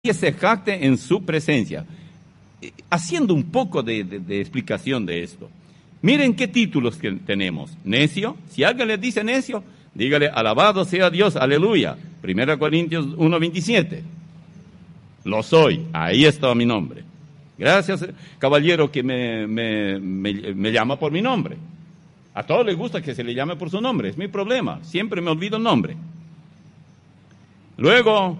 se jacte en su presencia. Haciendo un poco de explicación de esto. Miren qué títulos que tenemos. Necio, si alguien le dice necio, dígale, alabado sea Dios, aleluya. 1 Corintios 1:27. Lo soy, ahí está mi nombre. Gracias, caballero, que me llama por mi nombre. A todos les gusta que se le llame por su nombre, es mi problema, siempre me olvido el nombre. Luego,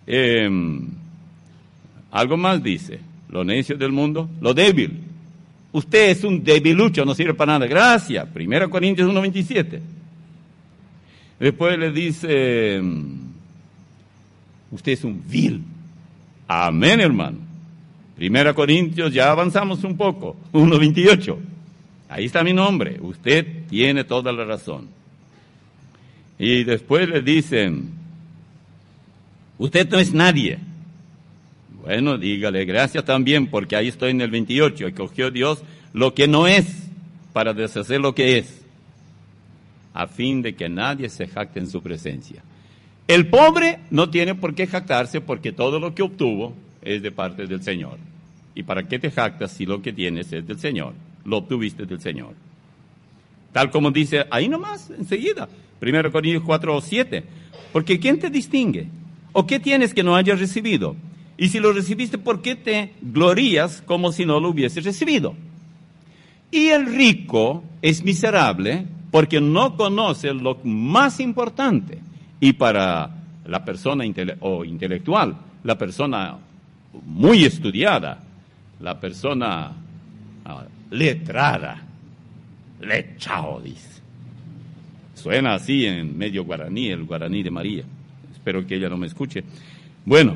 algo más dice, lo necio del mundo, lo débil. Usted es un debilucho, no sirve para nada. Gracias, 1 Corintios 1:27. Después le dice, usted es un vil. Amén, hermano. 1 Corintios, ya avanzamos un poco, 1:28. Ahí está mi nombre, usted tiene toda la razón. Y después le dicen, usted no es nadie. Bueno, dígale gracias también, porque ahí estoy en el 28, escogió Dios lo que no es, para deshacer lo que es, a fin de que nadie se jacte en su presencia. El pobre no tiene por qué jactarse, porque todo lo que obtuvo es de parte del Señor. ¿Y para qué te jactas si lo que tienes es del Señor? Lo obtuviste del Señor. Tal como dice ahí nomás, enseguida, 1 Corintios 4:7. Porque ¿quién te distingue? ¿O qué tienes que no hayas recibido? Y si lo recibiste, ¿por qué te glorías como si no lo hubieses recibido? Y el rico es miserable porque no conoce lo más importante. Y para la persona intelectual, la persona muy estudiada, la persona letrada, lechao, dice. Suena así en medio guaraní, el guaraní de María. Espero que ella no me escuche. Bueno,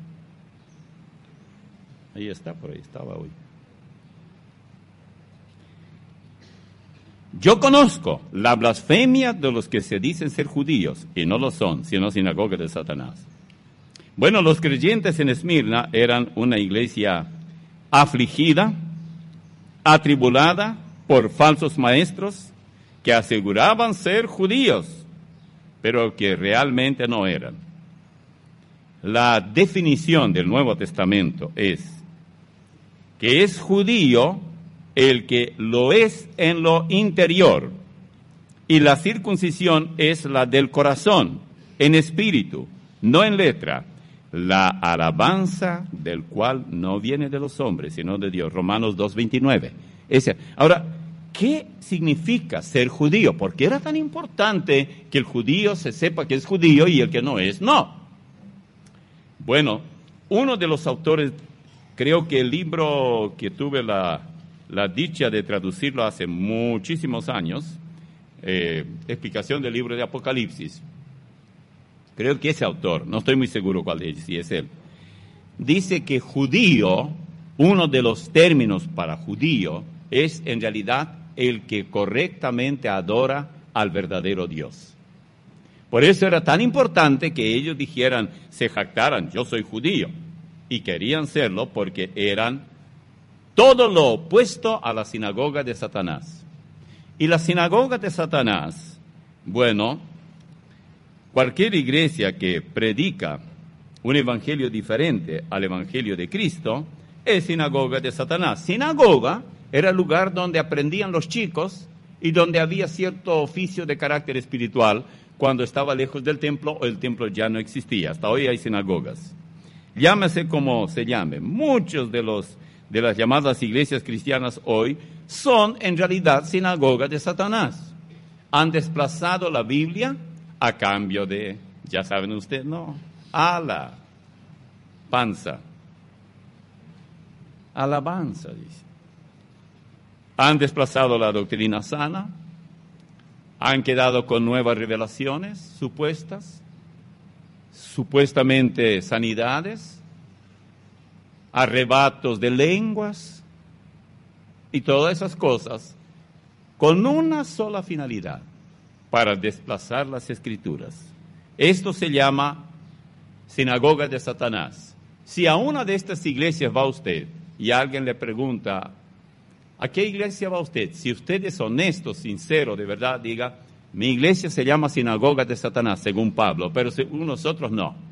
ahí está, por ahí estaba hoy. Yo conozco la blasfemia de los que se dicen ser judíos, y no lo son, sino sinagoga de Satanás. Bueno, los creyentes en Esmirna eran una iglesia afligida, atribulada por falsos maestros que aseguraban ser judíos, pero que realmente no eran. La definición del Nuevo Testamento es que es judío el que lo es en lo interior, y la circuncisión es la del corazón, en espíritu, no en letra, la alabanza del cual no viene de los hombres, sino de Dios. Romanos 2:29. Ahora, ¿qué significa ser judío? ¿Por qué era tan importante que el judío se sepa que es judío y el que no es, no? Bueno, uno de los autores, creo que el libro que tuve la dicha de traducirlo hace muchísimos años, explicación del libro de Apocalipsis, creo que ese autor, no estoy muy seguro si es él, dice que judío, uno de los términos para judío, es en realidad el que correctamente adora al verdadero Dios. Por eso era tan importante que ellos dijeran, se jactaran, yo soy judío, y querían serlo porque eran todo lo opuesto a la sinagoga de Satanás. Y la sinagoga de Satanás, bueno, cualquier iglesia que predica un evangelio diferente al evangelio de Cristo es sinagoga de Satanás. Sinagoga era el lugar donde aprendían los chicos y donde había cierto oficio de carácter espiritual cuando estaba lejos del templo o el templo ya no existía. Hasta hoy hay sinagogas. Llámese como se llame. Muchos de las llamadas iglesias cristianas hoy son en realidad sinagogas de Satanás. Han desplazado la Biblia a cambio de, ya saben ustedes, no, ala, panza, alabanza, dice. Han desplazado la doctrina sana, han quedado con nuevas revelaciones supuestamente sanidades, arrebatos de lenguas y todas esas cosas con una sola finalidad, para desplazar las Escrituras. Esto se llama sinagoga de Satanás. Si a una de estas iglesias va usted y alguien le pregunta, ¿a qué iglesia va usted? Si usted es honesto, sincero, de verdad, diga, mi iglesia se llama sinagoga de Satanás, según Pablo, pero según nosotros no.